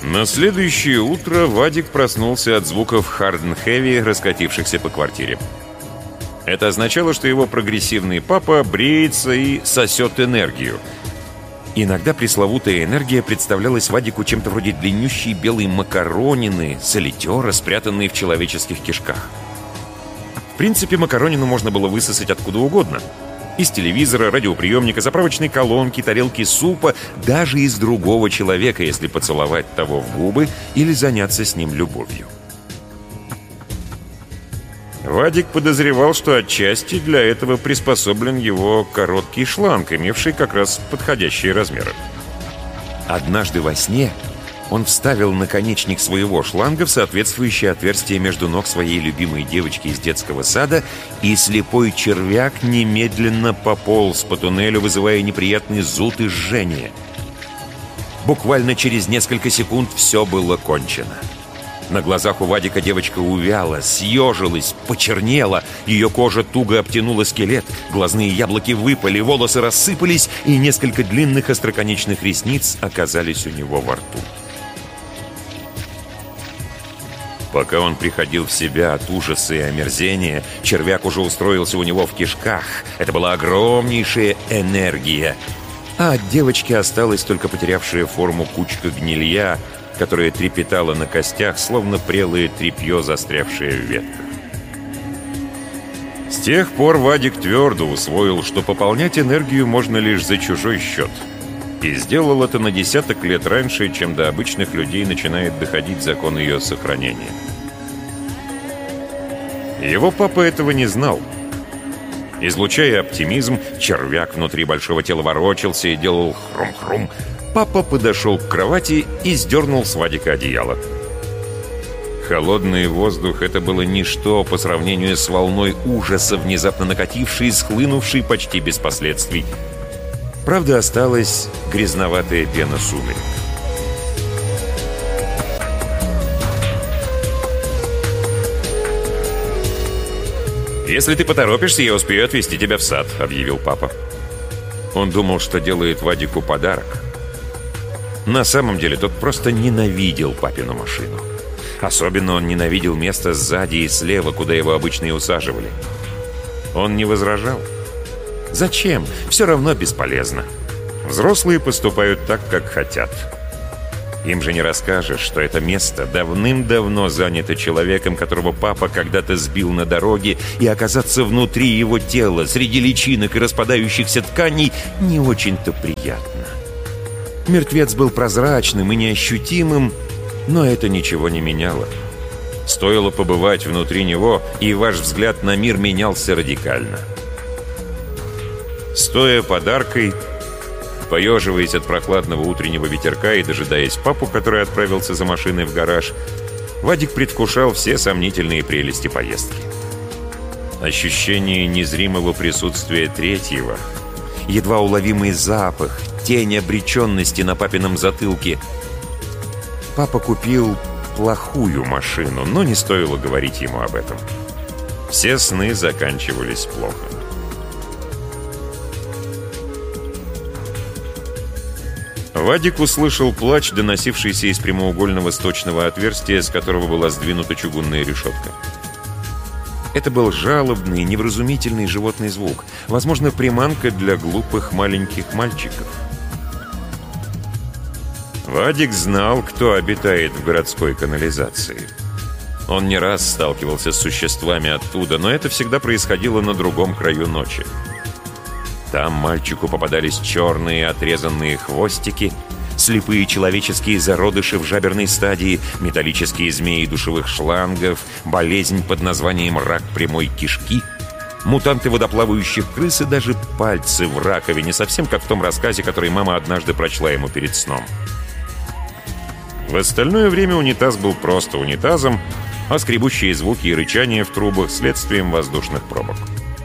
На следующее утро Вадик проснулся от звуков Hard and Heavy, раскатившихся по квартире. Это означало, что его прогрессивный папа бреется и сосет энергию. Иногда пресловутая энергия представлялась Вадику чем-то вроде длиннющей белой макаронины, солитера, спрятанной в человеческих кишках. В принципе, макаронину можно было высосать откуда угодно. Из телевизора, радиоприемника, заправочной колонки, тарелки супа, даже из другого человека, если поцеловать того в губы или заняться с ним любовью. Вадик подозревал, что отчасти для этого приспособлен его короткий шланг, имевший как раз подходящие размеры. Однажды во сне он вставил наконечник своего шланга в соответствующее отверстие между ног своей любимой девочки из детского сада, и слепой червяк немедленно пополз по туннелю, вызывая неприятный зуд и жжение. Буквально через несколько секунд все было кончено. На глазах у Вадика девочка увяла, съежилась, почернела, ее кожа туго обтянула скелет, глазные яблоки выпали, волосы рассыпались, и несколько длинных остроконечных ресниц оказались у него во рту. Пока он приходил в себя от ужаса и омерзения, червяк уже устроился у него в кишках. Это была огромнейшая энергия. А от девочки осталась только потерявшая форму кучка гнилья, которая трепетала на костях, словно прелое тряпье, застрявшее в ветках. С тех пор Вадик твердо усвоил, что пополнять энергию можно лишь за чужой счет. И сделал это на десяток лет раньше, чем до обычных людей начинает доходить закон ее сохранения. Его папа этого не знал. Излучая оптимизм, червяк внутри большого тела ворочался и делал хрум-хрум. Папа подошел к кровати и сдернул с Вадика одеяло. Холодный воздух — это было ничто по сравнению с волной ужаса, внезапно накатившей и схлынувшей почти без последствий. Правда, осталась грязноватая пена сумерек. «Если ты поторопишься, я успею отвезти тебя в сад», — объявил папа. Он думал, что делает Вадику подарок. На самом деле тот просто ненавидел папину машину. Особенно он ненавидел место сзади и слева, куда его обычно и усаживали. Он не возражал. Зачем? Все равно бесполезно. Взрослые поступают так, как хотят. Им же не расскажешь, что это место давным-давно занято человеком, которого папа когда-то сбил на дороге, и оказаться внутри его тела, среди личинок и распадающихся тканей, не очень-то приятно. Мертвец был прозрачным и неощутимым, но это ничего не меняло. Стоило побывать внутри него, и ваш взгляд на мир менялся радикально. Стоя под аркой, поеживаясь от прохладного утреннего ветерка и дожидаясь папу, который отправился за машиной в гараж, Вадик предвкушал все сомнительные прелести поездки. Ощущение незримого присутствия третьего, едва уловимый запах, тень обреченности на папином затылке. Папа купил плохую машину, но не стоило говорить ему об этом. Все сны заканчивались плохо. Вадик услышал плач, доносившийся из прямоугольного сточного отверстия, с которого была сдвинута чугунная решетка. Это был жалобный, невразумительный животный звук, возможно, приманка для глупых маленьких мальчиков. Вадик знал, кто обитает в городской канализации. Он не раз сталкивался с существами оттуда, но это всегда происходило на другом краю ночи. Там мальчику попадались черные отрезанные хвостики, слепые человеческие зародыши в жаберной стадии, металлические змеи душевых шлангов, болезнь под названием рак прямой кишки, мутанты водоплавающих крыс и даже пальцы в раковине, совсем как в том рассказе, который мама однажды прочла ему перед сном. В остальное время унитаз был просто унитазом, а скребущие звуки и рычания в трубах следствием воздушных пробок.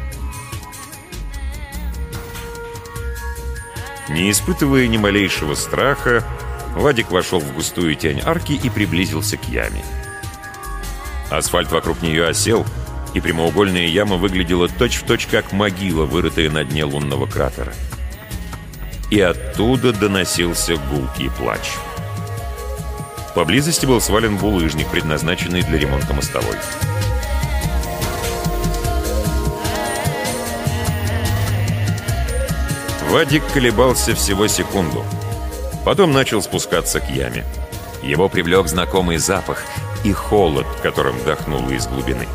Не испытывая ни малейшего страха, Вадик вошел в густую тень арки и приблизился к яме. Асфальт вокруг нее осел, и прямоугольная яма выглядела точь-в-точь как могила, вырытая на дне лунного кратера. И оттуда доносился гулкий плач. Поблизости был свален булыжник, предназначенный для ремонта мостовой. Вадик колебался всего секунду. Потом начал спускаться к яме. Его привлек знакомый запах и холод, которым дохнуло из глубины.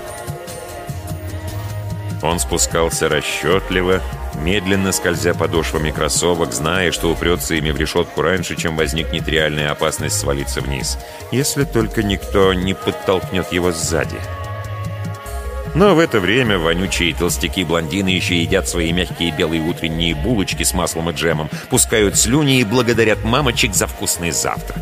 Он спускался расчетливо, медленно скользя подошвами кроссовок, зная, что упрется ими в решетку раньше, чем возникнет реальная опасность свалиться вниз, если только никто не подтолкнет его сзади. Но в это время вонючие толстяки-блондины еще едят свои мягкие белые утренние булочки с маслом и джемом, пускают слюни и благодарят мамочек за вкусный завтрак.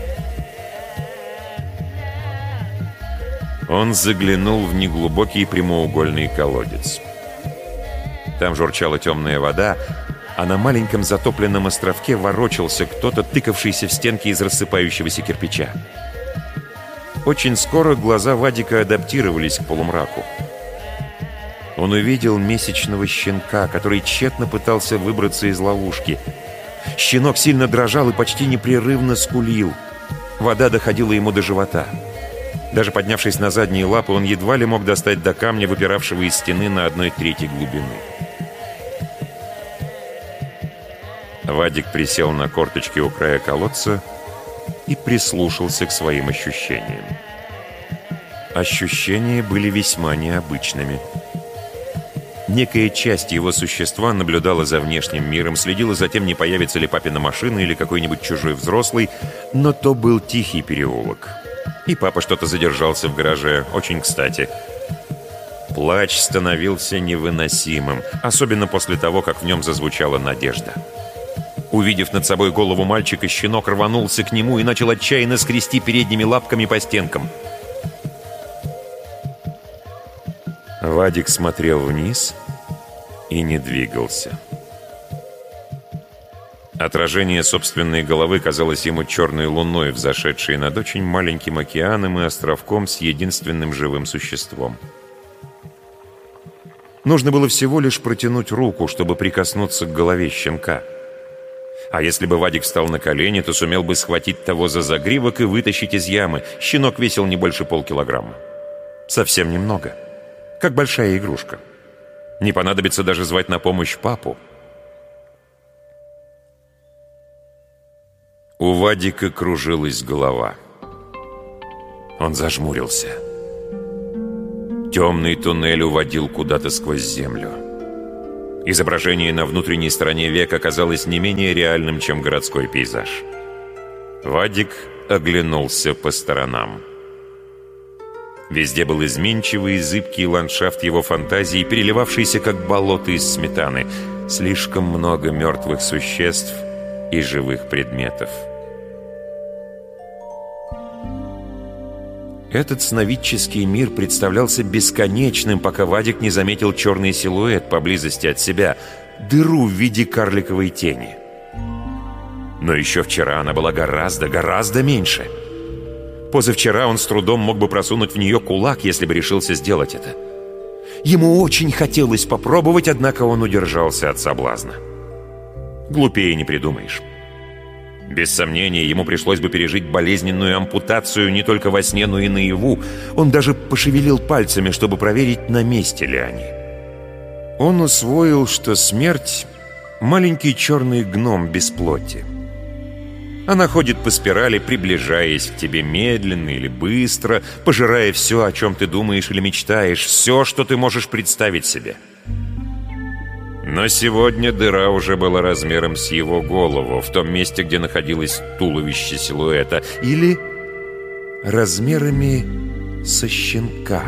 Он заглянул в неглубокий прямоугольный колодец. Там журчала темная вода, а на маленьком затопленном островке ворочался кто-то, тыкавшийся в стенки из рассыпающегося кирпича. Очень скоро глаза Вадика адаптировались к полумраку. Он увидел месячного щенка, который тщетно пытался выбраться из ловушки. Щенок сильно дрожал и почти непрерывно скулил. Вода доходила ему до живота. Даже поднявшись на задние лапы, он едва ли мог достать до камня, выпиравшего из стены на 1/3 глубины. Вадик присел на корточки у края колодца и прислушался к своим ощущениям. Ощущения были весьма необычными. Некая часть его существа наблюдала за внешним миром, следила за тем, не появится ли папина машина или какой-нибудь чужой взрослый, но то был тихий переулок. И папа что-то задержался в гараже, очень кстати. Плач становился невыносимым, особенно после того, как в нем зазвучала надежда. Увидев над собой голову мальчика, щенок рванулся к нему и начал отчаянно скрести передними лапками по стенкам. Вадик смотрел вниз и не двигался. Отражение собственной головы казалось ему черной луной, взошедшей над очень маленьким океаном и островком с единственным живым существом. Нужно было всего лишь протянуть руку, чтобы прикоснуться к голове щенка. А если бы Вадик встал на колени, то сумел бы схватить того за загривок и вытащить из ямы. Щенок весил не больше полкилограмма. Совсем немного. Как большая игрушка. Не понадобится даже звать на помощь папу. У Вадика кружилась голова. Он зажмурился. Темный туннель уводил куда-то сквозь землю. Изображение на внутренней стороне века казалось не менее реальным, чем городской пейзаж. Вадик оглянулся по сторонам. Везде был изменчивый и зыбкий ландшафт его фантазии, переливавшийся как болото из сметаны. Слишком много мертвых существ и живых предметов. Этот сновидческий мир представлялся бесконечным, пока Вадик не заметил черный силуэт поблизости от себя, дыру в виде карликовой тени. Но еще вчера она была гораздо меньше. Позавчера он с трудом мог бы просунуть в нее кулак, если бы решился сделать это. Ему очень хотелось попробовать, однако он удержался от соблазна. Глупее не придумаешь. Без сомнения, ему пришлось бы пережить болезненную ампутацию не только во сне, но и наяву. Он даже пошевелил пальцами, чтобы проверить, на месте ли они. Он усвоил, что смерть — маленький черный гном без плоти. Она ходит по спирали, приближаясь к тебе медленно или быстро, пожирая все, о чем ты думаешь или мечтаешь, все, что ты можешь представить себе. Но сегодня дыра уже была размером с его голову, в том месте, где находилось туловище силуэта, или размерами со щенка.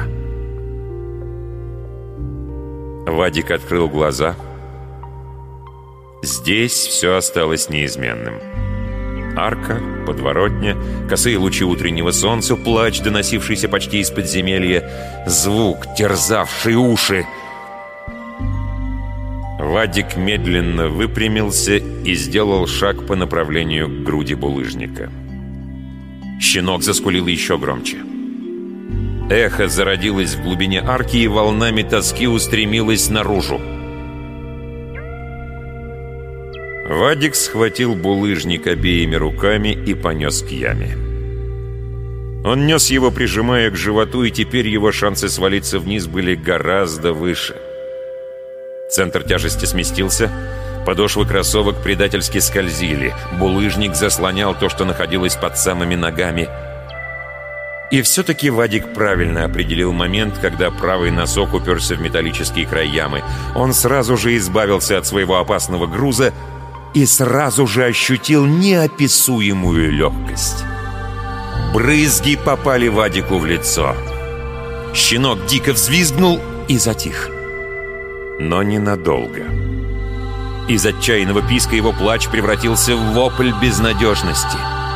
Вадик открыл глаза. Здесь все осталось неизменным. Арка, подворотня, косые лучи утреннего солнца, плач, доносившийся почти из подземелья, звук, терзавший уши. Вадик медленно выпрямился и сделал шаг по направлению к груди булыжника. Щенок заскулил еще громче. Эхо зародилось в глубине арки и волнами тоски устремилось наружу. Вадик схватил булыжник обеими руками и понес к яме. Он нес его, прижимая к животу, и теперь его шансы свалиться вниз были гораздо выше. Центр тяжести сместился, подошвы кроссовок предательски скользили, булыжник заслонял то, что находилось под самыми ногами. И все-таки Вадик правильно определил момент, когда правый носок уперся в металлический край ямы. Он сразу же избавился от своего опасного груза и сразу же ощутил неописуемую легкость. Брызги попали Вадику в лицо. Щенок дико взвизгнул и затих. Но ненадолго. Из отчаянного писка его плач превратился в вопль безнадежности.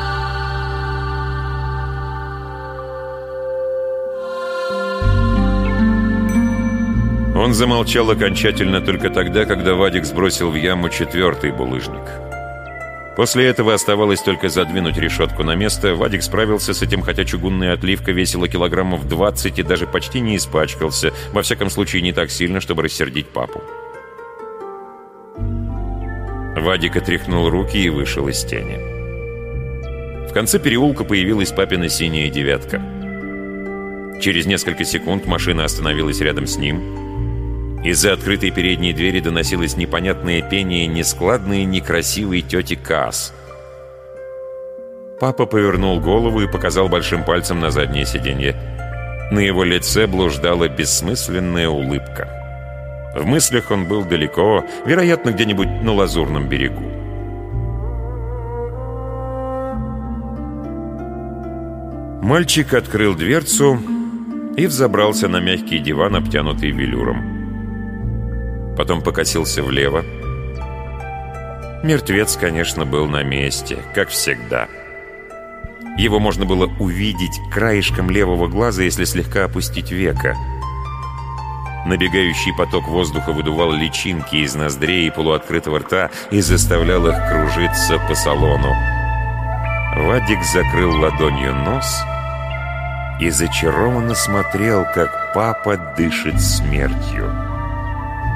Он замолчал окончательно только тогда, когда Вадик сбросил в яму 4-й булыжник. После этого оставалось только задвинуть решетку на место. Вадик справился с этим, хотя чугунная отливка весила килограммов 20 и даже почти не испачкался. Во всяком случае, не так сильно, чтобы рассердить папу. Вадик отряхнул руки и вышел из тени. В конце переулка появилась папина синяя девятка. Через несколько секунд машина остановилась рядом с ним. Из-за открытой передней двери доносилось непонятное пение нескладной, некрасивой тети Каас. Папа повернул голову и показал большим пальцем на заднее сиденье. На его лице блуждала бессмысленная улыбка. В мыслях он был далеко, вероятно, где-нибудь на Лазурном берегу. Мальчик открыл дверцу и взобрался на мягкий диван, обтянутый велюром. Потом покосился влево. Мертвец, конечно, был на месте, как всегда. Его можно было увидеть краешком левого глаза, если слегка опустить веко. Набегающий поток воздуха выдувал личинки из ноздрей и полуоткрытого рта и заставлял их кружиться по салону. Вадик закрыл ладонью нос и зачарованно смотрел, как папа дышит смертью.